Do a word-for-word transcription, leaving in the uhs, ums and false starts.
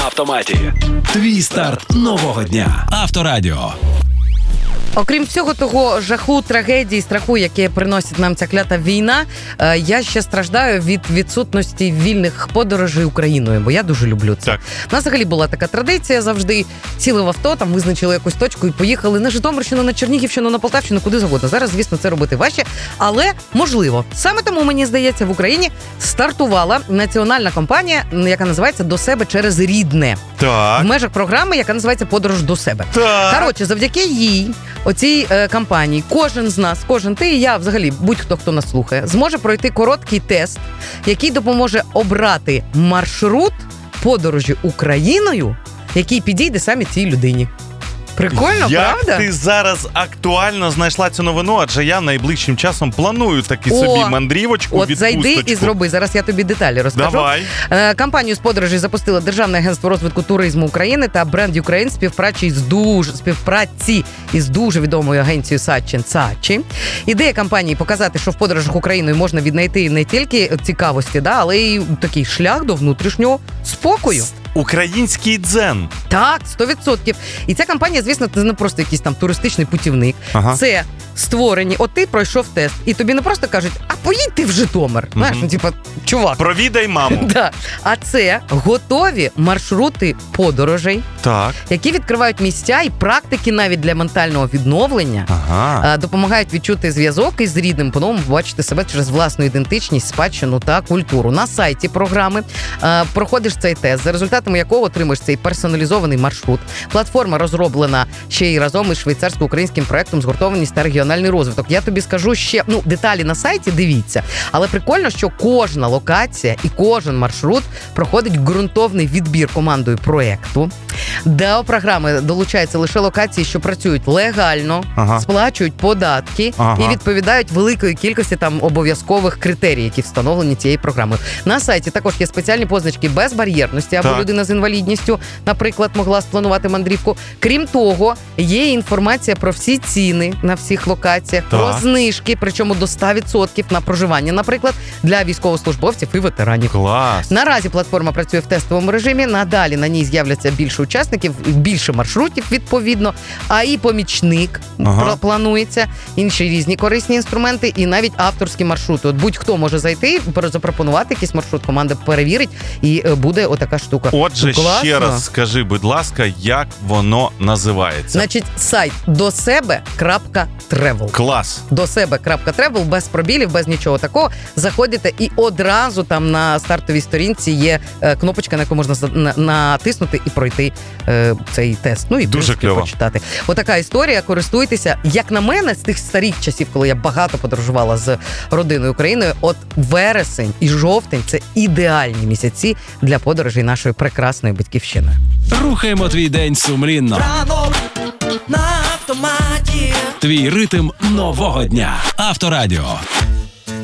автоматі. Твій старт нового дня. Авторадіо. Окрім всього того жаху, трагедії, страху, яке приносить нам ця клята війна, я ще страждаю від відсутності вільних подорожей Україною, бо я дуже люблю це. Так. У нас взагалі була така традиція, завжди сіли в авто, там визначили якусь точку і поїхали на Житомирщину, на Чернігівщину, на Полтавщину, куди завгодно. Зараз, звісно, це робити важче, але можливо. Саме тому, мені здається, в Україні стартувала національна кампанія, яка називається «До себе через рідне». Так. В межах програми, яка називається «Подорож до себе». Так. Коротше, завдяки їй, оцій е, кампанії, кожен з нас, кожен ти і я, взагалі, будь-хто, хто нас слухає, зможе пройти короткий тест, який допоможе обрати маршрут подорожі Україною, який підійде саме цій людині. Прикольно, Як правда? ти зараз актуально знайшла цю новину, адже я найближчим часом планую таки О, собі мандрівочку, От відпусточку. зайди і зроби. Зараз я тобі деталі розкажу. Давай. Е, Кампанію з подорожей запустило Державне агентство розвитку туризму України та бренд Ukraine співпраці з дуже співпраці із дуже відомою агенцією Сачі Сачі. Ідея кампанії показати, що в подорожах Україною можна віднайти не тільки цікавості, да, але й такий шлях до внутрішнього спокою. Український дзен. Так, сто відсотків. І ця кампанія, звісно, це не просто якийсь там туристичний путівник. Ага. Це створені, от ти пройшов тест, і тобі не просто кажуть, а поїдь ти в Житомир. Знаєш, ну, типа, чувак. Провідай маму. Да. А це готові маршрути подорожей, Так. які відкривають місця і практики навіть для ментального відновлення, Ага. а, допомагають відчути зв'язок із рідним, по-новому побачити себе через власну ідентичність, спадщину та культуру. На сайті програми а, проходиш цей тест, за результатами якого отримаєш цей персоналізований маршрут. Платформа розроблена ще й разом із швейцарсько-українським проектом «Згуртованість та регіональний розвиток». Я тобі скажу ще, ну, деталі на сайті, дивіться. Але прикольно, що кожна локація і кожен маршрут проходить ґрунтовний відбір командою проекту. До програми долучаються лише локації, що працюють легально, Ага. сплачують податки Ага. і відповідають великої кількості там обов'язкових критерій, які встановлені цією програмою. На сайті також є спеціальні позначки безбар'єрності, аби Так. людина з інвалідністю, наприклад, могла спланувати мандрівку. Крім того, є інформація про всі ціни на всіх локаціях, Так. про знижки, причому до сто відсотків на проживання, наприклад, для військовослужбовців і ветеранів. Клас. Наразі платформа працює в тестовому режимі, надалі на ній з'являться більше учасників, більше маршрутів, відповідно, а і помічник Ага. пр- планується, інші різні корисні інструменти і навіть авторські маршрути. От будь-хто може зайти, запропонувати якийсь маршрут, команда перевірить і е, буде отака штука. Отже, Ну, класно. ще раз скажи, будь ласка, як воно називається? Значить, сайт до себе крапка тревел. Клас. до себе крапка тревел, без пробілів, без нічого такого. Заходите і одразу там на стартовій сторінці є е, кнопочка, на яку можна за- на- натиснути і пройти е, цей тест. Ну і Дуже трошки кльово. почитати. Отака історія, користуйтеся. Як на мене, з тих старих часів, коли я багато подорожувала з родиною Україною, от вересень і жовтень – це ідеальні місяці для подорожей нашої прекрасної батьківщини. Рухаємо твій день сумлінно. Ранок на автоматі. Твій ритм нового дня. Авторадіо.